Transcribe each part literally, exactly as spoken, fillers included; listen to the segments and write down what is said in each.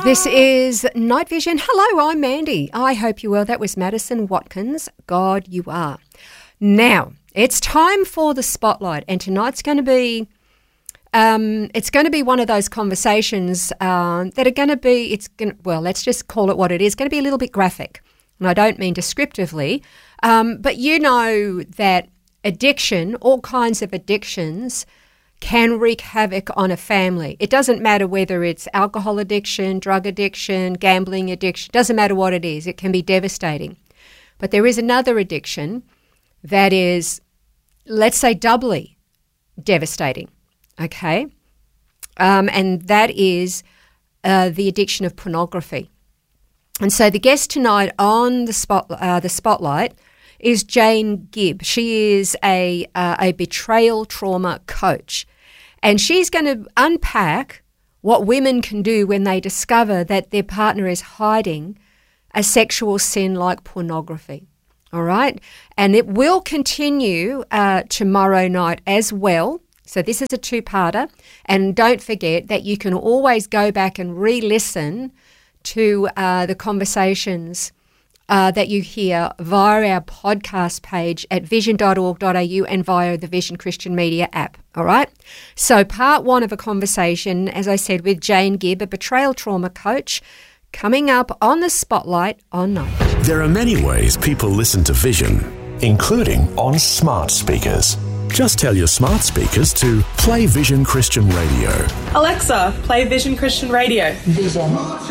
This is Night Vision. Hello, I'm Mandy. I hope you're well. That was Madison Watkins. God, you are. Now, it's time for the spotlight, and tonight's going to be, um, it's going to be one of those conversations uh, that are going to be, it's going to, well, let's just call it what it is, going to be a little bit graphic, and I don't mean descriptively, um, but you know that addiction, all kinds of addictions, can wreak havoc on a family. It doesn't matter whether it's alcohol addiction, drug addiction, gambling addiction, doesn't matter what it is, it can be devastating. But there is another addiction that is, let's say, doubly devastating, okay? Um, and that is uh, the addiction of pornography. And so the guest tonight on the spot, uh, the spotlight is Jane Gibb. She is a uh, a betrayal trauma coach, and she's going to unpack what women can do when they discover that their partner is hiding a sexual sin like pornography. All right, and it will continue uh, tomorrow night as well. So this is a two-parter, and don't forget that you can always go back and re-listen to uh, the conversations Uh, that you hear via our podcast page at vision dot org dot a u and via the Vision Christian Media app, all right? So part one of a conversation, as I said, with Jane Gibb, a betrayal trauma coach, coming up on the spotlight on Night. There are many ways people listen to Vision, including on smart speakers. Just tell your smart speakers to play Vision Christian Radio. Alexa, play Vision Christian Radio. Vision.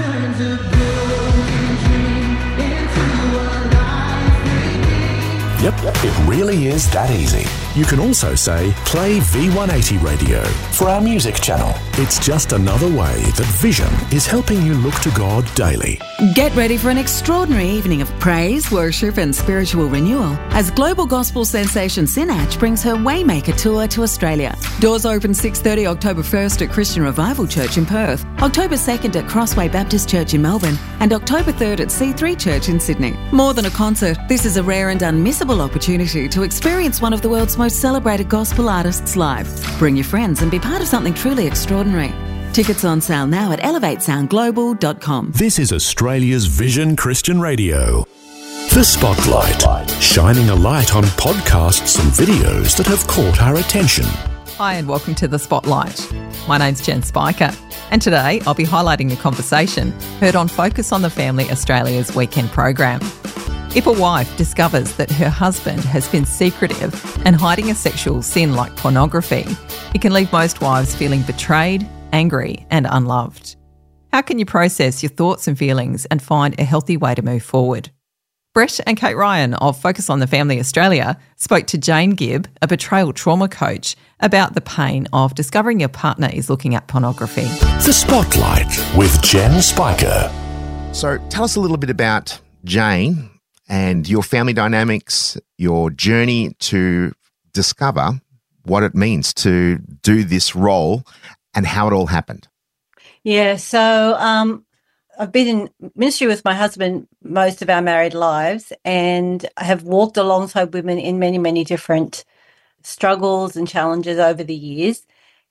Yep, it really is that easy. You can also say, play V one eighty Radio for our music channel. It's just another way that Vision is helping you look to God daily. Get ready for an extraordinary evening of praise, worship and spiritual renewal as global gospel sensation Sinach brings her Waymaker Tour to Australia. Doors open six thirty October first at Christian Revival Church in Perth, October second at Crossway Baptist Church in Melbourne, and October third at C three Church in Sydney. More than a concert, this is a rare and unmissable opportunity to experience one of the world's most celebrated gospel artists live. Bring your friends and be part of something truly extraordinary. Tickets on sale now at elevate sound global dot com. This is Australia's Vision Christian Radio. The Spotlight, shining a light on podcasts and videos that have caught our attention. Hi and welcome to The Spotlight. My name's Jen Spiker, and today I'll be highlighting a conversation heard on Focus on the Family Australia's weekend program. If a wife discovers that her husband has been secretive and hiding a sexual sin like pornography, it can leave most wives feeling betrayed, angry and unloved. How can you process your thoughts and feelings and find a healthy way to move forward? Brett and Kate Ryan of Focus on the Family Australia spoke to Jane Gibb, a betrayal trauma coach, about the pain of discovering your partner is looking at pornography. The Spotlight with Jen Spiker. So tell us a little bit about Jane and your family dynamics, your journey to discover what it means to do this role and how it all happened. Yeah, so um, I've been in ministry with my husband most of our married lives, and I have walked alongside women in many, many different struggles and challenges over the years.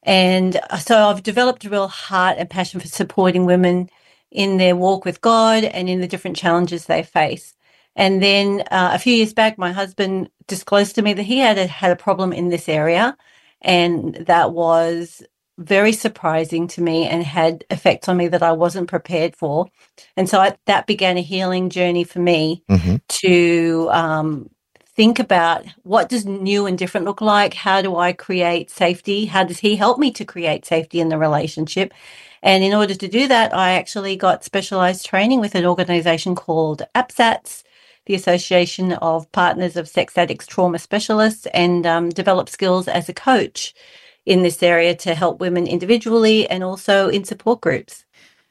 And so I've developed a real heart and passion for supporting women in their walk with God and in the different challenges they face. And then uh, a few years back, my husband disclosed to me that he had a, had a problem in this area, and that was very surprising to me and had effects on me that I wasn't prepared for. And so I, that began a healing journey for me mm-hmm. to um, think about what does new and different look like? How do I create safety? How does he help me to create safety in the relationship? And in order to do that, I actually got specialized training with an organization called APSATS, the Association of Partners of Sex Addicts Trauma Specialists, and um, developed skills as a coach in this area to help women individually and also in support groups.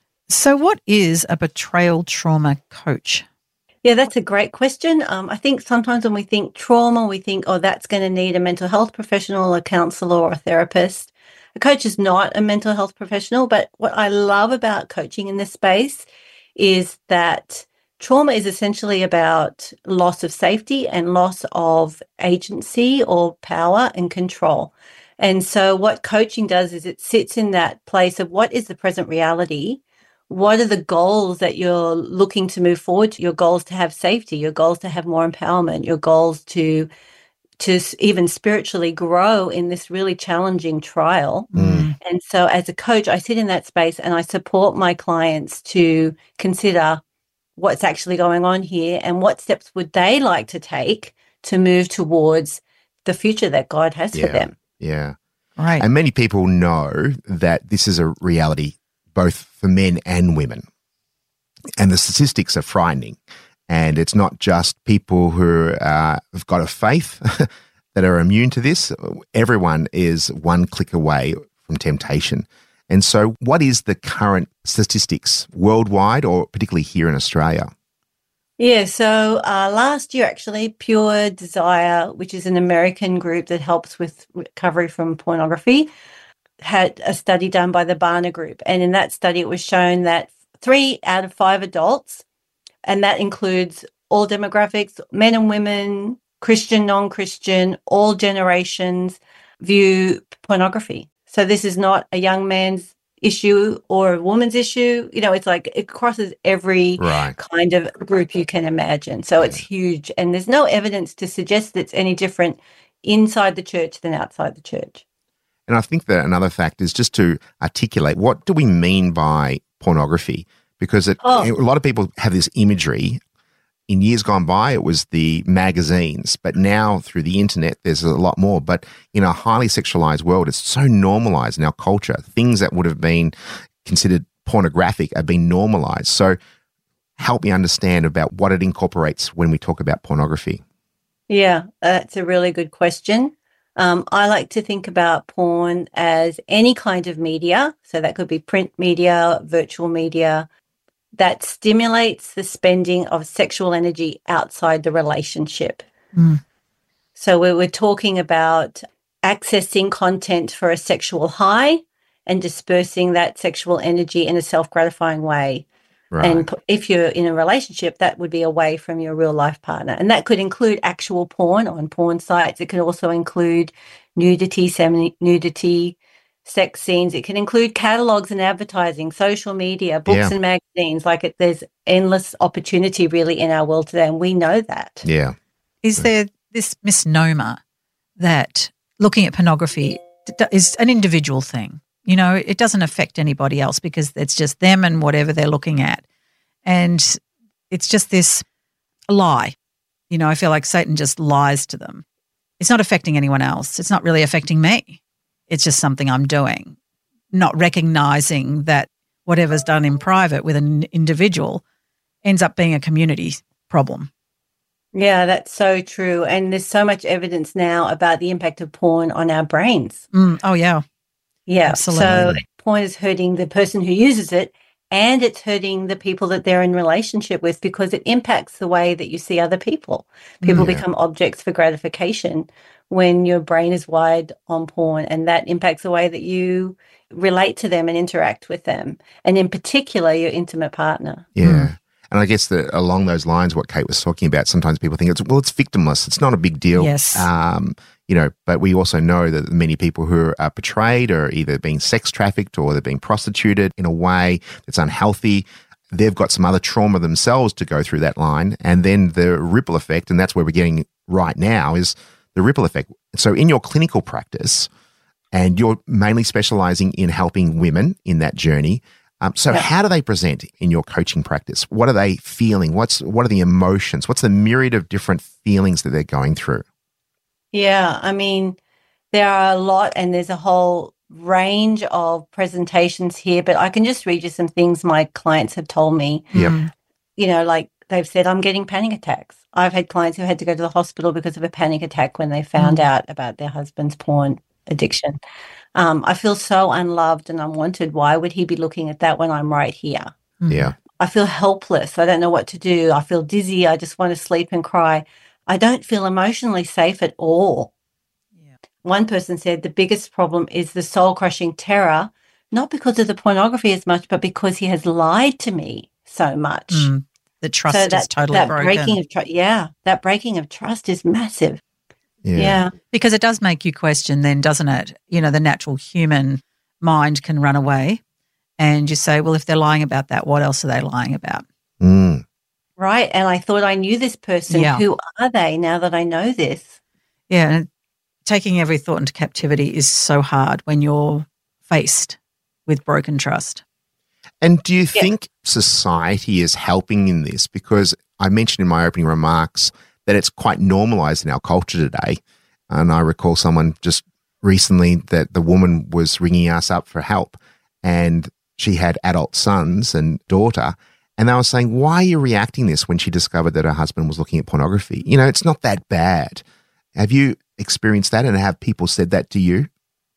So what is a betrayal trauma coach? Yeah, that's a great question. Um, I think sometimes when we think trauma, we think, oh, that's going to need a mental health professional, a counsellor or a therapist. A coach is not a mental health professional, but what I love about coaching in this space is that trauma is essentially about loss of safety and loss of agency or power and control. And so what coaching does is it sits in that place of what is the present reality, what are the goals that you're looking to move forward to? Your goals to have safety, your goals to have more empowerment, your goals to to s- even spiritually grow in this really challenging trial. Mm. And so as a coach, I sit in that space and I support my clients to consider what's actually going on here and what steps would they like to take to move towards the future that God has Yeah. for them. Yeah. Right. And many people know that this is a reality both for men and women. And the statistics are frightening. And it's not just people who uh, have got a faith that are immune to this. Everyone is one click away from temptation. And so what is the current statistics worldwide or particularly here in Australia? Yeah, so uh, last year, actually, Pure Desire, which is an American group that helps with recovery from pornography, had a study done by the Barna Group. And in that study, it was shown that three out of five adults, and that includes all demographics, men and women, Christian, non-Christian, all generations, view pornography. So this is not a young man's issue or a woman's issue. You know, it's like it crosses every Right. kind of group you can imagine. So it's huge. And there's no evidence to suggest it's any different inside the church than outside the church. And I think that another fact is just to articulate, what do we mean by pornography? Because it, Oh. a lot of people have this imagery. In years gone by, it was the magazines, but now through the internet, there's a lot more. But in a highly sexualized world, it's so normalized in our culture. Things that would have been considered pornographic are being normalized. So help me understand about what it incorporates when we talk about pornography. Yeah, that's a really good question. Um, I like to think about porn as any kind of media. So that could be print media, virtual media, that stimulates the spending of sexual energy outside the relationship. Mm. So we we're talking about accessing content for a sexual high and dispersing that sexual energy in a self-gratifying way. Right. And p- if you're in a relationship, that would be away from your real life partner. And that could include actual porn on porn sites. It can also include nudity, semi nudity, sex scenes. It can include catalogs and advertising, social media, books Yeah. and magazines. Like it, there's endless opportunity really in our world today. And we know that. Yeah. Is there this misnomer that looking at pornography d- is an individual thing? You know, it doesn't affect anybody else because it's just them and whatever they're looking at. And it's just this lie. You know, I feel like Satan just lies to them. It's not affecting anyone else. It's not really affecting me. It's just something I'm doing, not recognizing that whatever's done in private with an individual ends up being a community problem. Yeah, that's so true. And there's so much evidence now about the impact of porn on our brains. Mm, oh, yeah. Yeah. Absolutely. So porn is hurting the person who uses it, and it's hurting the people that they're in relationship with because it impacts the way that you see other people. People Yeah. become objects for gratification when your brain is wired on porn, and that impacts the way that you relate to them and interact with them, and in particular, your intimate partner. Yeah. And I guess that along those lines, what Kate was talking about, sometimes people think it's, well, it's victimless. It's not a big deal. Yes. Um, you know, but we also know that many people who are portrayed are either being sex trafficked or they're being prostituted in a way that's unhealthy. They've got some other trauma themselves to go through that line. And then the ripple effect, and that's where we're getting right now, is the ripple effect. So in your clinical practice, and you're mainly specializing in helping women in that journey, Um, so Yeah. how do they present in your coaching practice? What are they feeling? What's what are the emotions? What's the myriad of different feelings that they're going through? Yeah, I mean, there are a lot, and there's a whole range of presentations here, but I can just read you some things my clients have told me. Yep. You know, like they've said, I'm getting panic attacks. I've had clients who had to go to the hospital because of a panic attack when they found out about their husband's porn addiction. Um, I feel so unloved and unwanted. Why would he be looking at that when I'm right here? Yeah. I feel helpless. I don't know what to do. I feel dizzy. I just want to sleep and cry. I don't feel emotionally safe at all. Yeah. One person said the biggest problem is the soul-crushing terror, not because of the pornography as much, but because he has lied to me so much. Mm, the trust So is that, totally that broken. breaking of trust, yeah, that breaking of trust is massive. Yeah. Yeah. Because it does make you question then, doesn't it? You know, the natural human mind can run away And you say, well, if they're lying about that, what else are they lying about? Mm. Right. And I thought I knew this person. Yeah. Who are they now that I know this? Yeah, and taking every thought into captivity is so hard when you're faced with broken trust. And do you Yeah. think society is helping in this? Because I mentioned in my opening remarks that it's quite normalized in our culture today. And I recall someone just recently that the woman was ringing us up for help, and she had adult sons and daughter, and they were saying, why are you reacting this when she discovered that her husband was looking at pornography? You know, it's not that bad. Have you experienced that, and have people said that to you?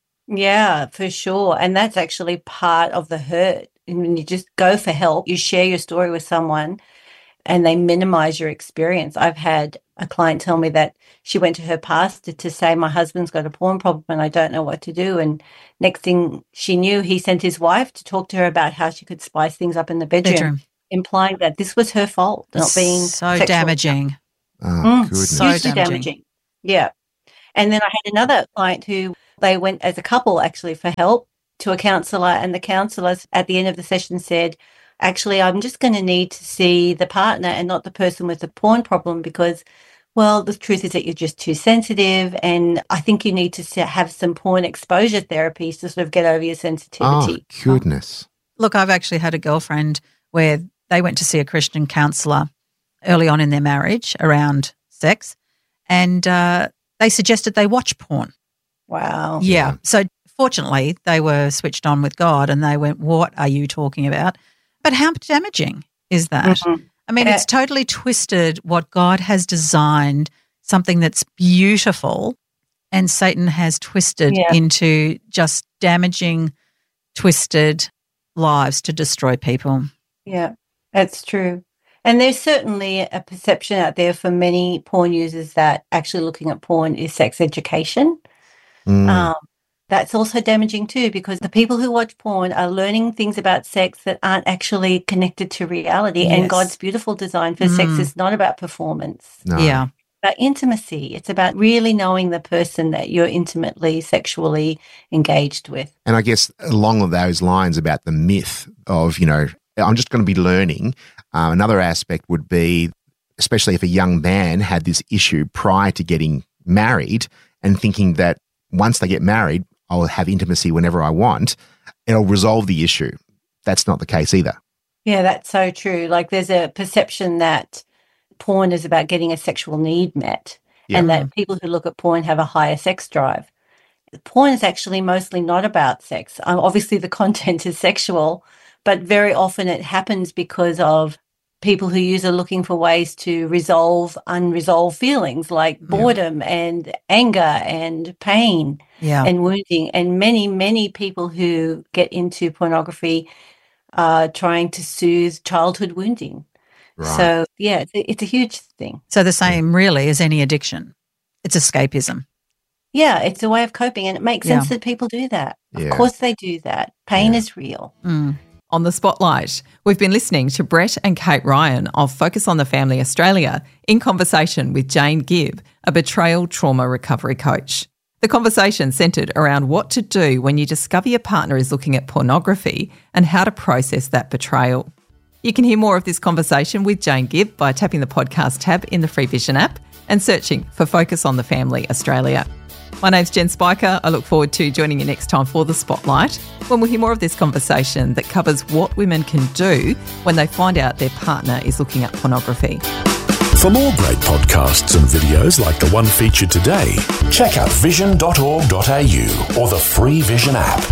Yeah, for sure. And that's actually part of the hurt. And when you just go for help, you share your story with someone and they minimize your experience. I've had a client tell me that she went to her pastor to say, my husband's got a porn problem and I don't know what to do. And next thing she knew, he sent his wife to talk to her about how she could spice things up in the bedroom, Bedroom. implying that this was her fault, not being so sexual. damaging. Oh, Mm, goodness. so Hugely damaging. damaging. Yeah. And then I had another client who they went as a couple actually for help to a counsellor, and the counsellor at the end of the session said, actually, I'm just going to need to see the partner and not the person with the porn problem because, well, the truth is that you're just too sensitive, and I think you need to se- have some porn exposure therapies to sort of get over your Oh, sensitivity. goodness. Look, I've actually had a girlfriend where they went to see a Christian counsellor early on in their marriage around sex, and uh, they suggested they watch porn. Wow. Yeah. So fortunately, they were switched on with God and they went, what are you talking about? But how damaging is that? Mhm. I mean, Uh, it's totally twisted what God has designed, something that's beautiful, and Satan has twisted Yeah. into just damaging, twisted lives to destroy people. Yeah, that's true. And there's certainly a perception out there for many porn users that actually looking at porn is sex education. Mm. Um, that's also damaging too, because the people who watch porn are learning things about sex that aren't actually connected to reality. Yes. And God's beautiful design for sex Mm. is not about performance, No. Yeah. it's about intimacy. It's about really knowing the person that you're intimately, sexually engaged with. And I guess along those lines about the myth of, you know, I'm just going to be learning. Uh, another aspect would be, especially if a young man had this issue prior to getting married and thinking that once they get married, I'll have intimacy whenever I want, it'll resolve the issue. That's not the case either. Yeah, that's so true. Like there's a perception that porn is about getting a sexual need met, Yeah. and that people who look at porn have a higher sex drive. Porn is actually mostly not about sex. Um, obviously, the content is sexual, but very often it happens because of people who use are looking for ways to resolve unresolved feelings like boredom and anger and pain Yeah. and wounding. And many, many people who get into pornography are trying to soothe childhood wounding. Right. So, yeah, it's a, it's a huge thing. So the same really as any addiction. It's escapism. Yeah, it's a way of coping, and it makes Yeah. sense that people do that. Yeah. Of course they do that. Pain Yeah. is real. Mm. On the Spotlight, we've been listening to Brett and Kate Ryan of Focus on the Family Australia in conversation with Jane Gibb, a betrayal trauma recovery coach. The conversation centred around what to do when you discover your partner is looking at pornography and how to process that betrayal. You can hear more of this conversation with Jane Gibb by tapping the podcast tab in the Free Vision app and searching for Focus on the Family Australia. My name's Jen Spiker. I look forward to joining you next time for The Spotlight, when we'll hear more of this conversation that covers what women can do when they find out their partner is looking at pornography. For more great podcasts and videos like the one featured today, check out vision dot org dot a u or the Free Vision app.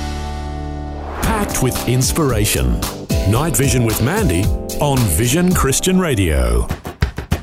Packed with inspiration. Night Vision with Mandy on Vision Christian Radio.